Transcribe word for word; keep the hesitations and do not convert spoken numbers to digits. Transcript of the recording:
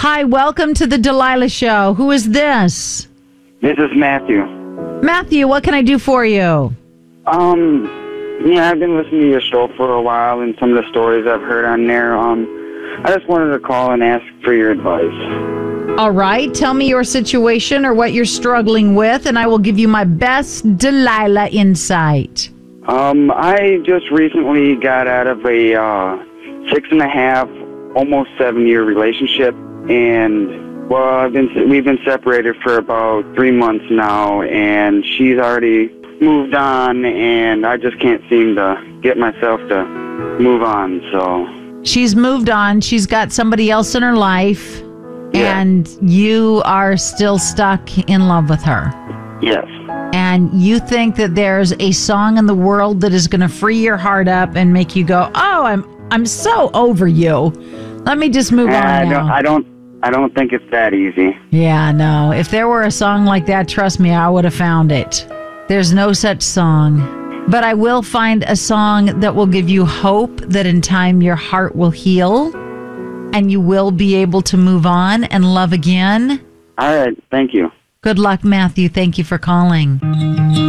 Hi, welcome to the Delilah Show. Who is this? This is Matthew. Matthew, what can I do for you? Um, yeah, I've been listening to your show for a while, and some of the stories I've heard on there. Um, I just wanted to call and ask for your advice. All right, tell me your situation or what you're struggling with, and I will give you my best Delilah insight. Um, I just recently got out of a uh, six and a half, almost seven year relationship, and well, I've been we've been separated for about three months now, and she's already moved on, and I just can't seem to get myself to move on. So she's moved on. She's got somebody else in her life, yeah. And you are still stuck in love with her. Yes. And you think that there's a song in the world that is going to free your heart up and make you go, "Oh, I'm I'm so over you. Let me just move Uh, on I now." don't, I don't, I don't think it's that easy. Yeah, no. If there were a song like that, trust me, I would have found it. There's no such song. But I will find a song that will give you hope that in time your heart will heal and you will be able to move on and love again. All right. Thank you. Good luck, Matthew. Thank you for calling.